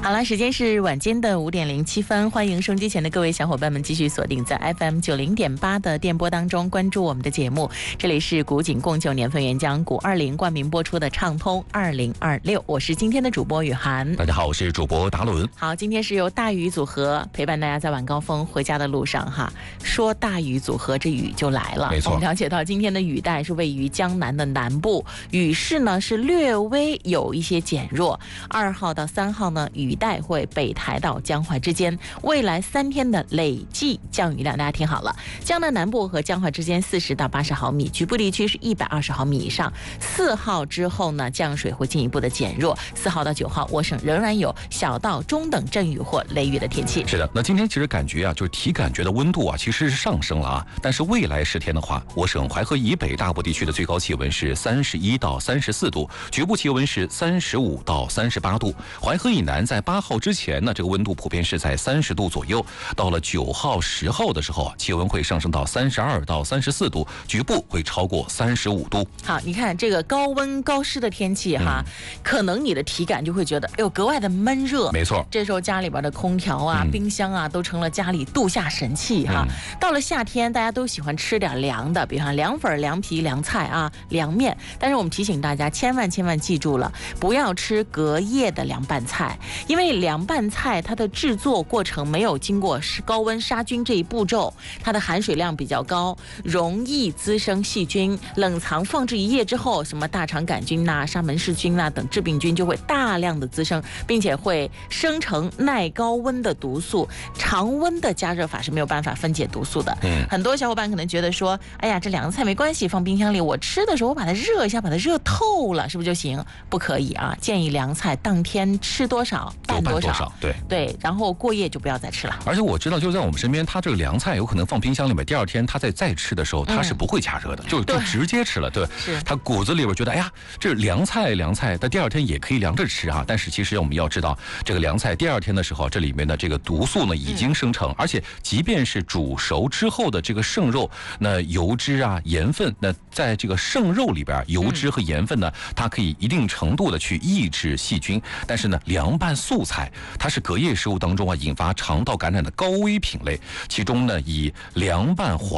好了，时间是晚间的5:07，欢迎收音机前的各位小伙伴们继续锁定在 FM 90.8的电波当中，关注我们的节目。这里是古井贡酒年份原浆古20冠名播出的畅通2026，我是今天的主播雨涵。 大家好，我是主播达伦。 好，今天是由大雨组合陪伴大家在晚高峰回家的路上哈。说大雨组合，这雨就来了。 没错， 我们了解到今天的雨带是位于江南的南部，雨势呢是略微有一些减弱。2号到3号呢，雨带会北抬到江淮之间，未来3天的累计降雨量，大家听好了，江南南部和江淮之间40到80毫米，局部地区是120毫米以上。4号之后呢，降水会进一步的减弱，4号到9号，我省仍然有小到中等阵雨或雷雨的天气。 是的，那今天其实感觉啊，就是体感觉的温度啊，其实是上升了啊。但是未来10天的话，我省淮河以北大部地区的最高气温是31到34度，局部气温是35到38度。淮河以南在8号之前呢，这个温度普遍是在30度左右。到了9号、10号的时候，气温会上升到32到34度，局部会超过35度。 好，你看这个高温高湿的天气哈，可能你的体感就会觉得，哎呦，格外的闷热。 没错， 这时候家里边的空调啊、冰箱啊，都成了家里度夏神器哈。到了夏天，大家都喜欢吃点凉的，比方凉粉、凉皮、凉菜啊、凉面。但是我们提醒大家，千万记住了，不要吃隔夜的凉拌菜，因为凉拌菜它的制作过程没有经过高温杀菌这一步骤，它的含水量比较高，容易滋生细菌。冷藏放置1夜之后，什么大肠杆菌呐、沙门氏菌呐等致病菌就会大量的滋生，并且会生成耐高温的毒素。常温的加热法是没有办法分解毒素的。很多小伙伴可能觉得说，哎呀，这凉菜没关系，放冰箱里，我吃的时候我把它热一下，把它热透了，是不是就行？不可以啊！建议凉菜当天吃多少拌多少，对，然后过夜就不要再吃了。 而且我知道，就在我们身边，它这个凉菜有可能放冰箱里面，第2天它再吃的时候，它是不会加热的，就直接吃了。对，它骨子里边觉得，哎呀，这凉菜，但第2天也可以凉着吃啊。但是其实我们要知道，这个凉菜第2天的时候，这里面的这个毒素呢已经生成，而且即便是煮熟之后的这个剩肉，那油脂啊、盐分，那在这个剩肉里边，油脂和盐分呢，它可以一定程度的去抑制细菌。但是呢，凉拌素菜它是隔夜食物当中啊引发肠道感染的高危品类，其中呢以凉拌